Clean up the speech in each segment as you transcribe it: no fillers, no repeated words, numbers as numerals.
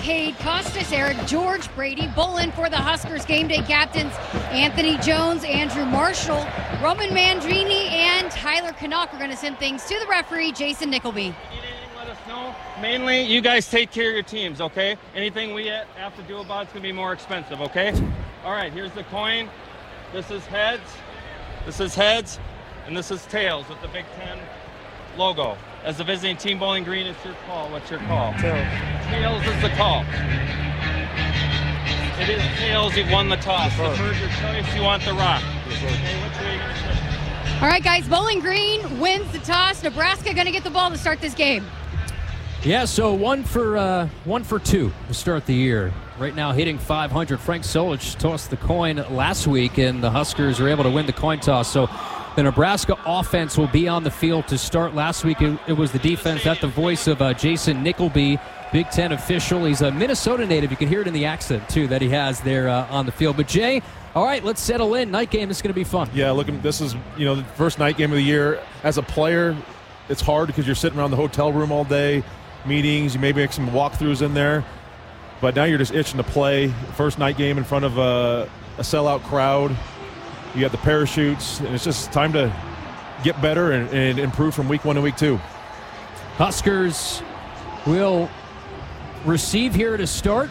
Cade Costas, Eric George, Brady Bolin for the Huskers game day captains, Anthony Jones, Andrew Marshall, Roman Mandrini, and Tyler Canuck. We're going to send things to the referee, Jason Nickleby. Let us know. Mainly, you guys take care of your teams, okay? Anything we have to do about it's going to be more expensive, okay? All right, here's the coin. This is heads, and this is tails with the Big Ten logo. As the visiting team, Bowling Green, it's your call. What's your call? Tails is the call. It is tails. You've won the toss. Deferred your choice. You want the rock. Okay, which way are you going to take? All right, guys, Bowling Green wins the toss. Nebraska going to get the ball to start this game. Yeah, so one for two to start the year. Right now hitting .500. Frank Solich tossed the coin last week, and the Huskers are able to win the coin toss. So the Nebraska offense will be on the field to start. Last week it was the defense. That's the voice of Jason Nickleby, Big Ten official. He's a Minnesota native. You can hear it in the accent, too, that he has there on the field. But, Jay, all right, let's settle in. Night game, this is going to be fun. Yeah, look, this is, the first night game of the year. As a player, it's hard because you're sitting around the hotel room all day, meetings, you maybe make some walkthroughs in there. But now you're just itching to play. First night game in front of a sellout crowd. You got the parachutes, and it's just time to get better and improve from week 1 to week 2. Huskers will receive here to start.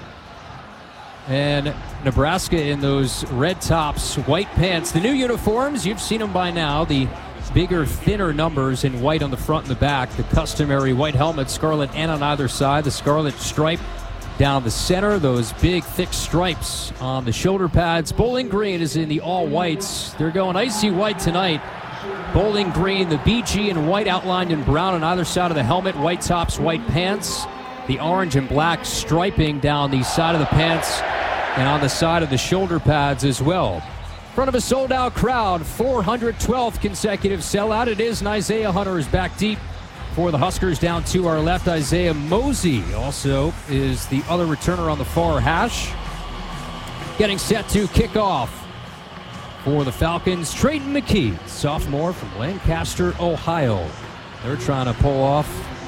And Nebraska in those red tops, white pants. The new uniforms, you've seen them by now. The bigger, thinner numbers in white on the front and the back. The customary white helmet, scarlet and on either side. The scarlet stripe down the center. Those big, thick stripes on the shoulder pads. Bowling Green is in the all whites. They're going icy white tonight. Bowling Green, the BG in white outlined in brown on either side of the helmet. White tops, white pants. The orange and black striping down the side of the pants and on the side of the shoulder pads as well. In front of a sold-out crowd, 412th consecutive sellout. It is, and Isaiah Hunter is back deep for the Huskers. Down to our left, Isaiah Mosey also is the other returner on the far hash. Getting set to kick off for the Falcons, Trayton McKee, sophomore from Lancaster, Ohio. They're trying to pull off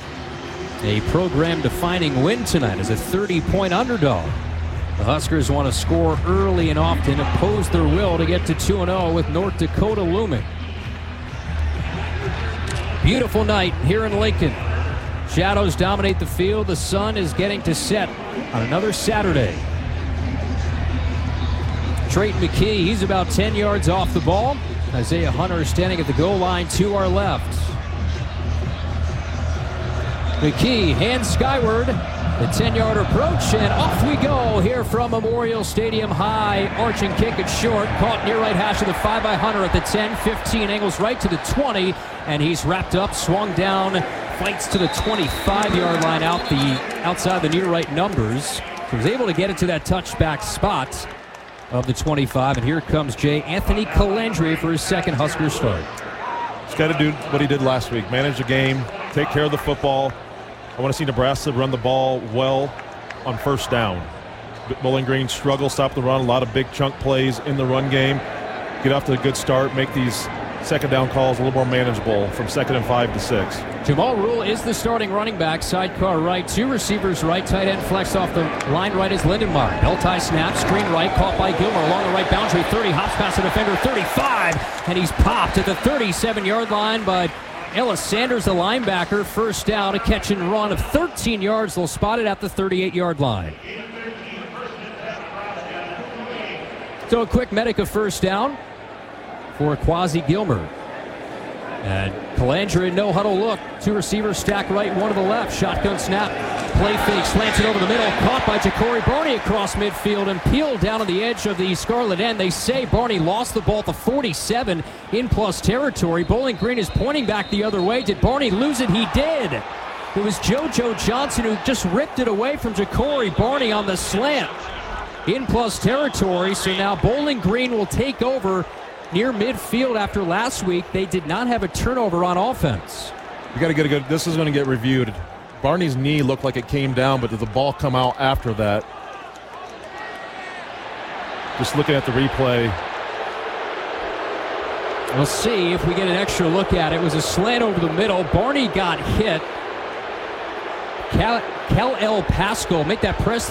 a program-defining win tonight as a 30-point underdog. The Huskers want to score early and often, oppose their will to get to 2-0 with North Dakota looming. Beautiful night here in Lincoln. Shadows dominate the field. The sun is getting to set on another Saturday. Trayton McKee, he's about 10 yards off the ball. Isaiah Hunter is standing at the goal line to our left. McKee hands skyward. The 10-yard approach, and off we go here from Memorial Stadium. High arching kick at short, caught near right hash of the 5 by Hunter at the 10, 15, angles right to the 20, and he's wrapped up, swung down, fights to the 25-yard line outside the near right numbers. So he's able to get into that touchback spot of the 25, and here comes Anthony Calandre for his second Husker start. He's got to do what he did last week, manage the game, take care of the football. I want to see Nebraska run the ball well on first down. Bowling Green struggle, stop the run, a lot of big chunk plays in the run game. Get off to a good start, make these second down calls a little more manageable from 2nd and 5 to 6. Jamal Rule is the starting running back, sidecar right, 2 receivers right, tight end flex off the line right is Lindenmeyer. Bell tie snap, screen right, caught by Gilmer along the right boundary, 30, hops past the defender, 35, and he's popped at the 37-yard line by Ellis Sanders, the linebacker. First down, a catch and run of 13 yards. They'll spot it at the 38-yard line. So a quick medic of first down for Quasi Gilmer. And Calandre, no huddle look. 2 receivers stacked right, 1 to the left. Shotgun snap, play fake, slants it over the middle. Caught by Ja'Cory Barney across midfield and peeled down on the edge of the scarlet end. They say Barney lost the ball at the 47 in plus territory. Bowling Green is pointing back the other way. Did Barney lose it? He did. It was JoJo Johnson who just ripped it away from Ja'Cory Barney on the slant in plus territory. So now Bowling Green will take over near midfield after last week. They did not have a turnover on offense. You got to get a good. This is going to get reviewed. Barney's knee looked like it came down, but did the ball come out after that? Just looking at the replay. We'll see if we get an extra look at it. It was a slant over the middle. Barney got hit. Cal El Pascal make that press